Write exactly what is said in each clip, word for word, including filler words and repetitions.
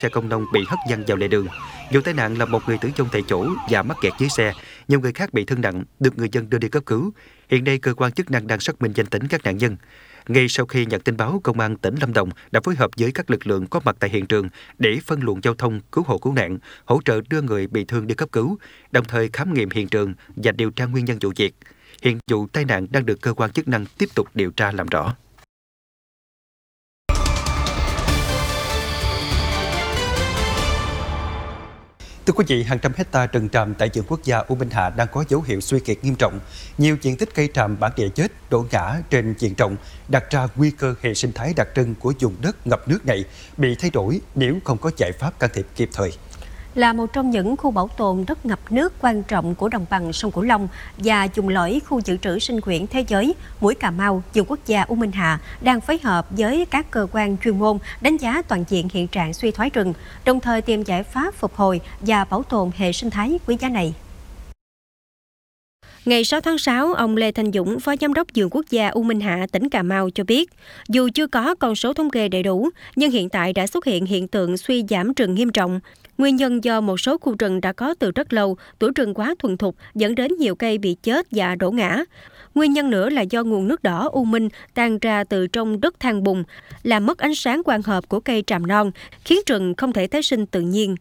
xe công nông bị hất văng vào lề đường. Vụ tai nạn là một người tử vong tại chỗ và mắc kẹt dưới xe, nhiều người khác bị thương nặng, được người dân đưa đi cấp cứu. Hiện nay, cơ quan chức năng đang xác minh danh tính các nạn nhân. Ngay sau khi nhận tin báo, Công an tỉnh Lâm Đồng đã phối hợp với các lực lượng có mặt tại hiện trường để phân luồng giao thông, cứu hộ cứu nạn, hỗ trợ đưa người bị thương đi cấp cứu, đồng thời khám nghiệm hiện trường và điều tra nguyên nhân vụ việc. Hiện vụ tai nạn đang được cơ quan chức năng tiếp tục điều tra làm rõ. Thưa quý vị, hàng trăm hecta rừng tràm tại vườn quốc gia U Minh Hạ đang có dấu hiệu suy kiệt nghiêm trọng. Nhiều diện tích cây tràm bản địa chết, đổ ngã trên diện rộng, đặt ra nguy cơ hệ sinh thái đặc trưng của vùng đất ngập nước này bị thay đổi nếu không có giải pháp can thiệp kịp thời. Là một trong những khu bảo tồn đất ngập nước quan trọng của đồng bằng sông Cửu Long và vùng lõi khu dự trữ sinh quyển thế giới, Mũi Cà Mau, vườn quốc gia U Minh Hạ đang phối hợp với các cơ quan chuyên môn đánh giá toàn diện hiện trạng suy thoái rừng, đồng thời tìm giải pháp phục hồi và bảo tồn hệ sinh thái quý giá này. Ngày sáu tháng sáu, ông Lê Thanh Dũng, Phó Giám đốc vườn quốc gia U Minh Hạ, tỉnh Cà Mau cho biết, dù chưa có con số thống kê đầy đủ, nhưng hiện tại đã xuất hiện hiện tượng suy giảm rừng nghiêm trọng. Nguyên nhân do một số khu rừng đã có từ rất lâu, tuổi rừng quá thuần thục dẫn đến nhiều cây bị chết và đổ ngã. Nguyên nhân nữa là do nguồn nước đỏ u minh tan ra từ trong đất than bùn, làm mất ánh sáng quang hợp của cây tràm non, khiến rừng không thể tái sinh tự nhiên.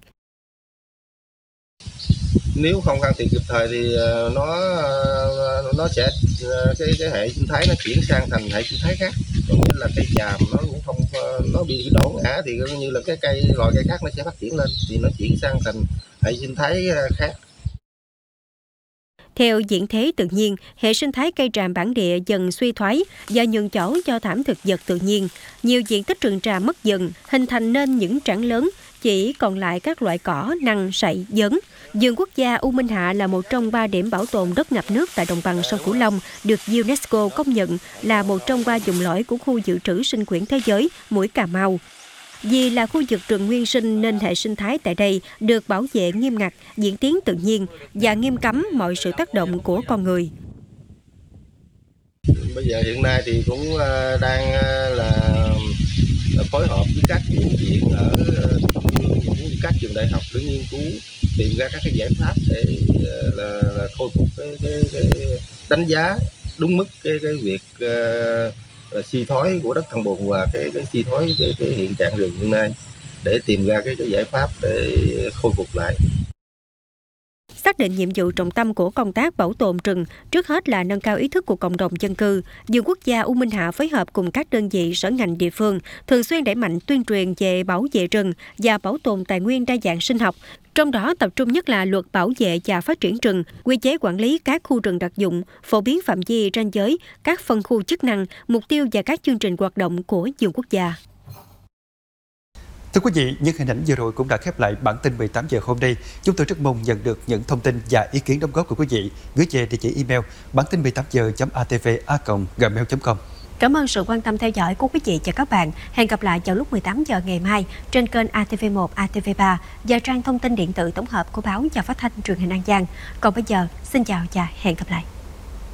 Nếu không can thiệp kịp thời thì nó nó sẽ cái cái hệ sinh thái nó chuyển sang thành hệ sinh thái khác, còn như là cây tràm nó cũng không nó bị đổ ngã thì coi như là cái cây loại cây khác nó sẽ phát triển lên thì nó chuyển sang thành hệ sinh thái khác. Theo diễn thế tự nhiên, hệ sinh thái cây tràm bản địa dần suy thoái và nhường chỗ cho thảm thực vật tự nhiên. Nhiều diện tích rừng tràm mất dần, hình thành nên những trảng lớn, chỉ còn lại các loại cỏ, nằng, sậy, dấn. Vườn quốc gia U Minh Hạ là một trong ba điểm bảo tồn đất ngập nước tại đồng bằng sông Cửu Long, được UNESCO công nhận là một trong ba vùng lõi của khu dự trữ sinh quyển thế giới Mũi Cà Mau. Vì là khu vực rừng nguyên sinh nên hệ sinh thái tại đây được bảo vệ nghiêm ngặt, diễn tiến tự nhiên và nghiêm cấm mọi sự tác động của con người. Bây giờ hiện nay thì cũng đang là phối hợp với các viện viện ở các trường đại học để nghiên cứu tìm ra các cái giải pháp để là, là khôi phục cái, cái, cái đánh giá đúng mức cái cái việc uh, suy thoái của đất than bùn và cái cái suy thoái cái, cái hiện trạng rừng hiện nay để tìm ra cái, cái giải pháp để khôi phục lại. Xác định nhiệm vụ trọng tâm của công tác bảo tồn rừng, trước hết là nâng cao ý thức của cộng đồng dân cư. Vườn quốc gia U Minh Hạ phối hợp cùng các đơn vị sở ngành địa phương, thường xuyên đẩy mạnh tuyên truyền về bảo vệ rừng và bảo tồn tài nguyên đa dạng sinh học. Trong đó tập trung nhất là luật bảo vệ và phát triển rừng, quy chế quản lý các khu rừng đặc dụng, phổ biến phạm vi ranh giới, các phân khu chức năng, mục tiêu và các chương trình hoạt động của vườn quốc gia. Thưa quý vị, những hình ảnh vừa rồi cũng đã khép lại bản tin mười tám giờ hôm nay. Chúng tôi rất mong nhận được những thông tin và ý kiến đóng góp của quý vị gửi về địa chỉ email bản tin mười tám giờ chấm a tê vê a còng gmail chấm com. Cảm ơn sự quan tâm theo dõi của quý vị và các bạn. Hẹn gặp lại vào lúc mười tám giờ ngày mai trên kênh a tê vê một, a tê vê ba và trang thông tin điện tử tổng hợp của báo và phát thanh truyền hình An Giang. Còn bây giờ, xin chào và hẹn gặp lại.